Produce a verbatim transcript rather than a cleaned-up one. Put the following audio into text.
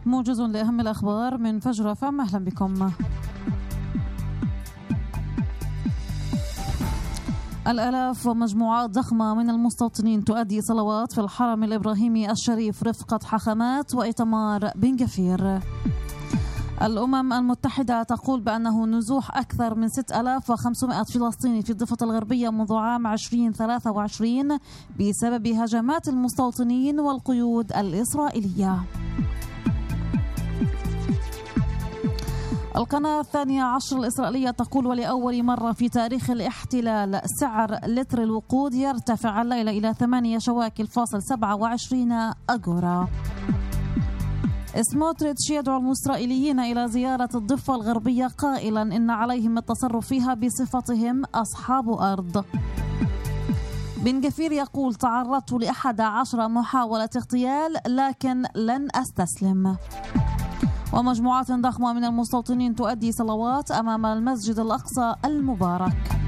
موجز لأهم الأخبار من فجر فم. أهلا بكم. الآلاف ومجموعات ضخمة من المستوطنين تؤدي صلوات في الحرم الإبراهيمي الشريف رفقة حاخامات وإيتمار بن غفير. الأمم المتحدة تقول بأنه نزوح أكثر من ستة آلاف وخمسمائة فلسطيني في الضفة الغربية منذ عام ألفين وثلاثة وعشرين بسبب هجمات المستوطنين والقيود الإسرائيلية. القناة الثانية عشر الإسرائيلية تقول ولأول مرة في تاريخ الاحتلال سعر لتر الوقود يرتفع الليلة إلى ثمانية شواكل فاصل سبعة وعشرين أغورا. سموتريتش يدعو الإسرائيليين إلى زيارة الضفة الغربية قائلا إن عليهم التصرف فيها بصفتهم أصحاب أرض. بن غفير يقول تعرضت لأحد عشر محاولة اغتيال لكن لن أستسلم. ومجموعات ضخمة من المستوطنين تؤدي صلوات أمام المسجد الأقصى المبارك.